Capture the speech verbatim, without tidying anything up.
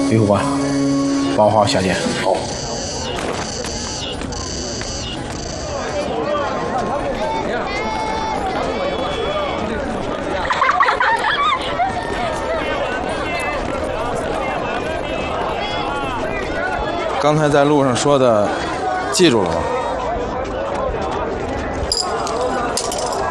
维护官，帮我好好下监。 好。 刚才在路上说的，记住了吗？